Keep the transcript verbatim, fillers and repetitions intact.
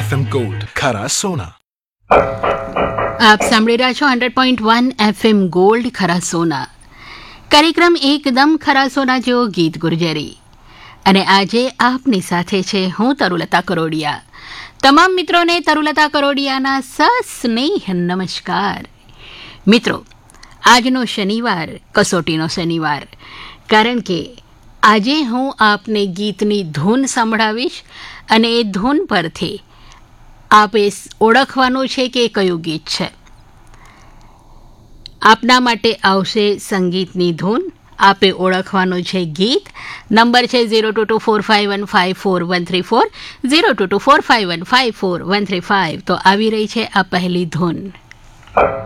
FM gold ખરા સોના. આપ સાંભળી રહ્યા છો hundred point one FM gold ખરા સોના. કાર્યક્રમ એકદમ ખરા સોના જેવો ગીત ગુર્જરી. અને આજે આપની સાથે છે હું તરુલતા કરોડિયા. તમામ મિત્રોને તરુલતા કરોડિયાના સસ્નેહ નમસ્કાર. મિત્રો, આજનો શનિવાર કસોટીનો શનિવાર, કારણ કે આજે હું આપને ગીતની ધૂન સંભળાવીશ અને એ ધૂન પરથી આપે ઓળખવાનું છે કે કયું ગીત છે. આપના માટે આવશે સંગીતની ધૂન, આપે ઓળખવાનું છે ગીત. નંબર છે zero two two four five one five four one three four zero two two four five one five four one three five. તો આવી રહી છે આ પહેલી ધૂન.